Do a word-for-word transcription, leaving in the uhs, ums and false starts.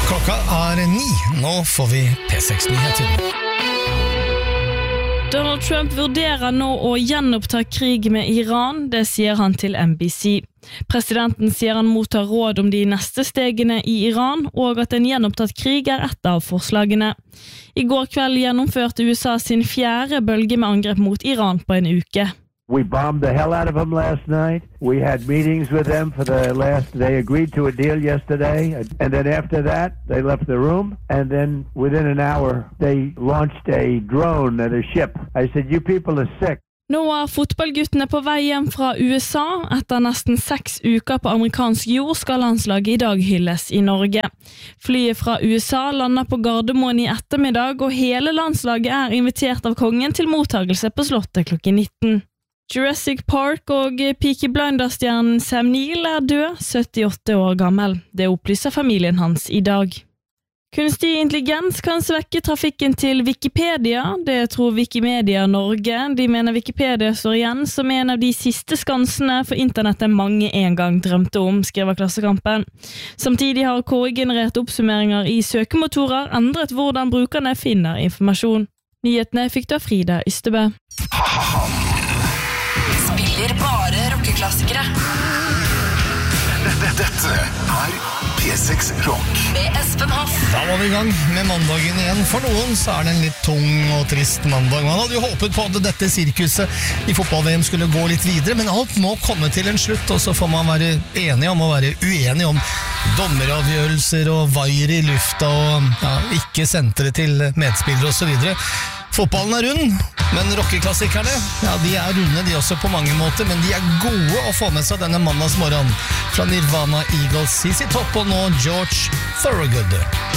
Klokka er ni. Nå får vi P seks-nyheter. Donald Trump vurderer nå å gjenoppta krig med Iran, det sier han til N B C. Presidenten sier han mottar råd om de neste stegene i Iran, og at en gjenopptatt krig er et av forslagene. I går kveld gjennomførte U S A sin fjerde bølge med angrep mot Iran på en uke. We bombed the hell out of them last night. We had meetings with them for the last, they agreed to a deal yesterday. And then after that, they left the room. And then within an hour, they launched a drone at a ship. I said, you people are sick. Nå er fotballguttene på vei hjem fra U S A. Etter nesten seks uker på amerikansk jord skal landslaget i dag hylles i Norge. Flyet fra U S A lander på Gardermoen i ettermiddag, og hele landslaget er invitert av kongen til mottagelse på slottet klokken nitten. Jurassic Park og Peaky Blinders-stjernen Sam Neill er død, syttiåtte år gammel. Det opplyser familien hans i dag. Kunstig intelligens kan svekke trafikken til Wikipedia. Det tror Wikimedia Norge. De mener Wikipedia står igjen som en av de siste skansene for internettet mange en gang drømte om, skriver Klassekampen. Samtidig har K I-generert oppsummeringer i søkemotorer endret hvordan brukerne finner informasjon. Nyhetene fikk du av Frida Ystebø. Spiller bare rockeklassikere. Dette er P seks Rock med Espen Hoff. Da var vi i gang med mandagen igjen. For noen så er det en litt tung og trist mandag. Man hadde jo håpet på at dette sirkuset i fotball-V M skulle gå litt videre, men alt må komme til en slutt, og så får man være enige om å være uenige om dommeravgjørelser og vaier i lufta og ja, ikke sentre til medspillere og så videre. Fotballen er rund, men rockeklassikerne, ja, de er runde de også på mange måter, men de er gode å få med seg denne mandagsmorgen. Fra Nirvana, Eagles, C C Top og nå George Thorogood.